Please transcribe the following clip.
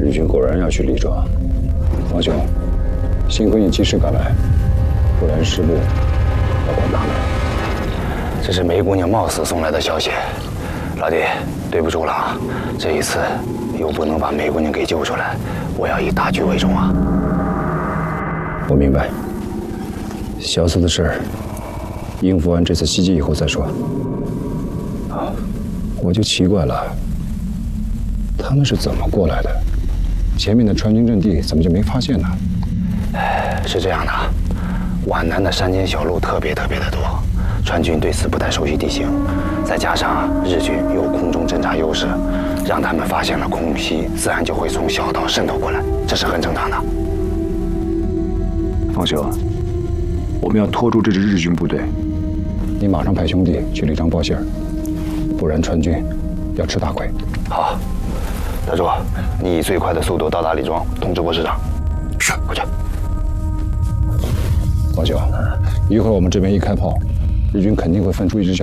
日军果然要去李庄。王兄，幸亏你及时赶来，不然师部要管大了。 这是梅姑娘冒死送来的消息，老弟，对不住了啊！这一次又不能把梅姑娘给救出来，我要以大局为重啊！ 我明白，小四的事儿，应付完这次袭击以后再说。啊，我就奇怪了，他们是怎么过来的？前面的川军阵地怎么就没发现呢？ 是这样的，皖南的山间小路特别的多，川军对此不太熟悉地形，再加上日军有空中侦察优势，让他们发现了空隙，自然就会从小道渗透过来，这是很正常的。 方兄，我们要拖住这支日军部队，你马上派兄弟去李庄报信儿，不然川军要吃大亏。 好，德柱，你以最快的速度到达李庄，通知郭师长。是，快去。 方兄，一会儿我们这边一开炮，日军肯定会分出一支小